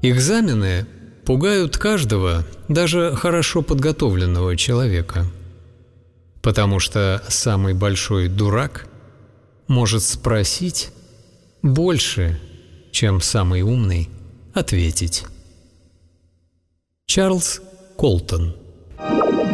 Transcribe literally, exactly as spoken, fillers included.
Экзамены пугают каждого, даже хорошо подготовленного человека, потому что самый большой дурак может спросить больше, чем самый умный ответить. Чарльз Колтон.